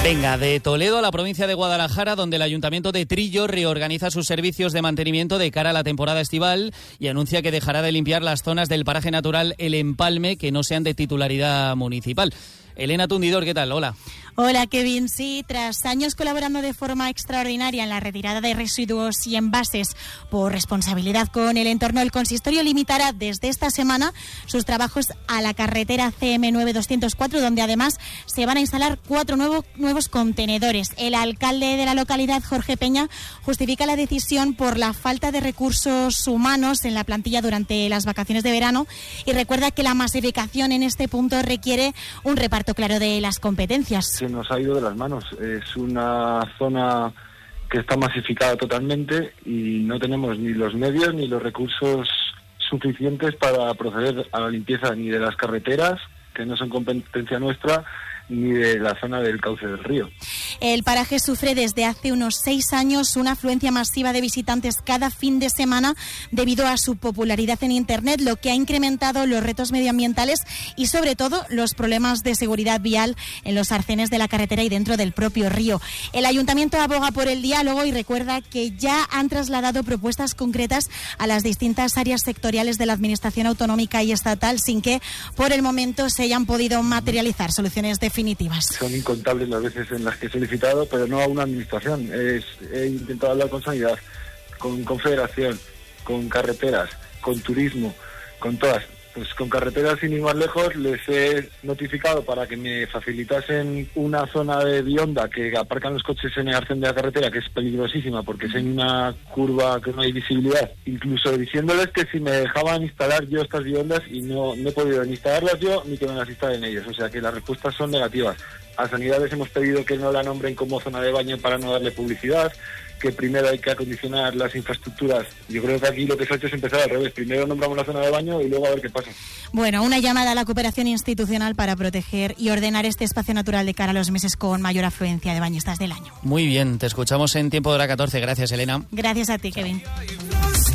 Venga, de Toledo a la provincia de Guadalajara, donde el Ayuntamiento de Trillo reorganiza sus servicios de mantenimiento de cara a la temporada estival y anuncia que dejará de limpiar las zonas del paraje natural El Empalme que no sean de titularidad municipal. Elena Tundidor, ¿qué tal? Hola. Hola, Kevin. Sí, tras años colaborando de forma extraordinaria en la retirada de residuos y envases por responsabilidad con el entorno, el consistorio limitará desde esta semana sus trabajos a la carretera CM9-204, donde además se van a instalar 4 nuevos contenedores. El alcalde de la localidad, Jorge Peña, justifica la decisión por la falta de recursos humanos en la plantilla durante las vacaciones de verano y recuerda que la masificación en este punto requiere un reparto claro de las competencias. Se nos ha ido de las manos. Es una zona que está masificada totalmente y no tenemos ni los medios ni los recursos suficientes para proceder a la limpieza ni de las carreteras, que no son competencia nuestra, ni de la zona del cauce del río. El paraje sufre desde hace unos 6 años una afluencia masiva de visitantes cada fin de semana debido a su popularidad en Internet, lo que ha incrementado los retos medioambientales y sobre todo los problemas de seguridad vial en los arcenes de la carretera y dentro del propio río. El Ayuntamiento aboga por el diálogo y recuerda que ya han trasladado propuestas concretas a las distintas áreas sectoriales de la Administración autonómica y estatal sin que por el momento se hayan podido materializar soluciones definitivas. Son incontables las veces en las que he solicitado, pero no a una administración. He intentado hablar con Sanidad, con Confederación, con Carreteras, con Turismo, con todas. Pues con Carreteras, sin ir más lejos, les he notificado para que me facilitasen una zona de bionda que aparcan los coches en el arcén de la carretera, que es peligrosísima porque es en una curva que no hay visibilidad. Incluso diciéndoles que si me dejaban instalar yo estas biondas y no he podido ni instalarlas yo ni que me las instalen ellos. O sea que las respuestas son negativas. A Sanidad les hemos pedido que no la nombren como zona de baño para no darle publicidad, que primero hay que acondicionar las infraestructuras. Yo creo que aquí lo que se ha hecho es empezar al revés. Primero nombramos la zona de baño y luego a ver qué pasa. Bueno, una llamada a la cooperación institucional para proteger y ordenar este espacio natural de cara a los meses con mayor afluencia de bañistas del año. Muy bien, te escuchamos en Tiempo de Hora 14. Gracias, Elena. Gracias a ti, Kevin.